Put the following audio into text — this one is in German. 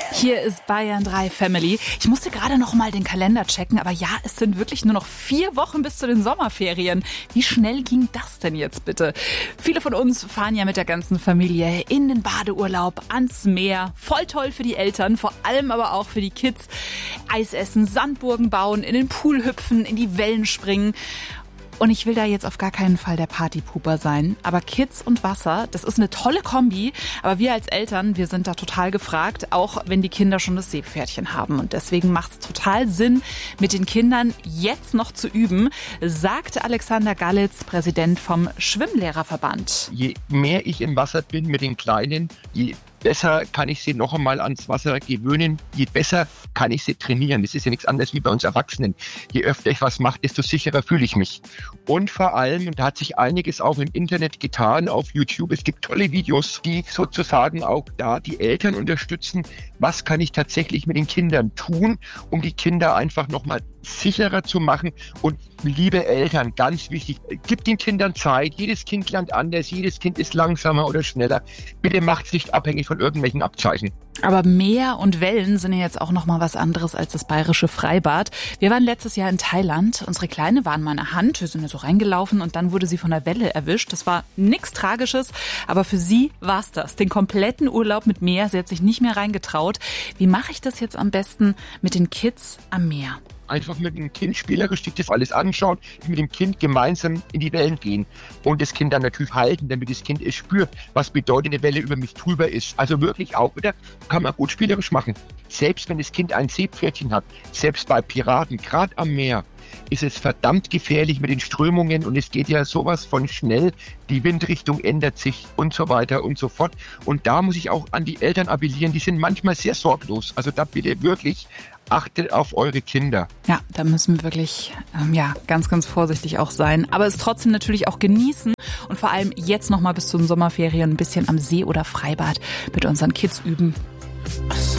Hier ist Bayern 3 Family. Ich musste gerade noch mal den Kalender checken, aber ja, es sind wirklich nur noch 4 Wochen bis zu den Sommerferien. Wie schnell ging das denn jetzt bitte? Viele von uns fahren ja mit der ganzen Familie in den Badeurlaub, ans Meer. Voll toll für die Eltern, vor allem aber auch für die Kids. Eis essen, Sandburgen bauen, in den Pool hüpfen, in die Wellen springen. Und ich will da jetzt auf gar keinen Fall der Partypooper sein. Aber Kids und Wasser, das ist eine tolle Kombi. Aber wir als Eltern, wir sind da total gefragt, auch wenn die Kinder schon das Seepferdchen haben. Und deswegen macht es total Sinn, mit den Kindern jetzt noch zu üben, sagt Alexander Galitz, Präsident vom Schwimmlehrerverband. Je mehr ich im Wasser bin mit den Kleinen, je besser kann ich sie noch einmal ans Wasser gewöhnen, je besser kann ich sie trainieren. Das ist ja nichts anderes wie bei uns Erwachsenen. Je öfter ich was mache, desto sicherer fühle ich mich. Und vor allem, und da hat sich einiges auch im Internet getan, auf YouTube, es gibt tolle Videos, die sozusagen auch da die Eltern unterstützen. Was kann ich tatsächlich mit den Kindern tun, um die Kinder einfach nochmal sicherer zu machen? Und liebe Eltern, ganz wichtig, gebt den Kindern Zeit. Jedes Kind lernt anders, jedes Kind ist langsamer oder schneller. Bitte macht es nicht abhängig von irgendwelchen Abzeichen. Aber Meer und Wellen sind ja jetzt auch noch mal was anderes als das bayerische Freibad. Wir waren letztes Jahr in Thailand. Unsere Kleine war in meiner Hand. Wir sind ja so reingelaufen und dann wurde sie von der Welle erwischt. Das war nichts Tragisches, aber für sie war's das. Den kompletten Urlaub mit Meer. Sie hat sich nicht mehr reingetraut. Wie mache ich das jetzt am besten mit den Kids am Meer? Einfach mit dem Kind spielerisch sich das alles anschauen, mit dem Kind gemeinsam in die Wellen gehen und das Kind dann natürlich halten, damit das Kind es spürt, was bedeutet, eine Welle über mich drüber ist. Also wirklich auch wieder, kann man gut spielerisch machen. Selbst wenn das Kind ein Seepferdchen hat, selbst bei Piraten, gerade am Meer, ist es verdammt gefährlich mit den Strömungen und es geht ja sowas von schnell, die Windrichtung ändert sich und so weiter und so fort. Und da muss ich auch an die Eltern appellieren, die sind manchmal sehr sorglos. Also da bitte wirklich achtet auf eure Kinder. Ja, da müssen wir wirklich ganz, ganz vorsichtig auch sein. Aber es trotzdem natürlich auch genießen und vor allem jetzt noch mal bis zu den Sommerferien ein bisschen am See oder Freibad mit unseren Kids üben.